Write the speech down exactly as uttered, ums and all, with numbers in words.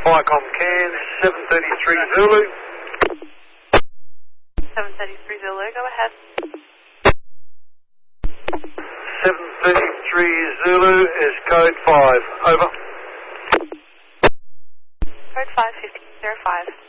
Viacom Cairns, seven thirty-three Zulu. seven thirty-three Zulu, go ahead. seven thirty-three Zulu is code five. Over. Code five, fifteen oh five.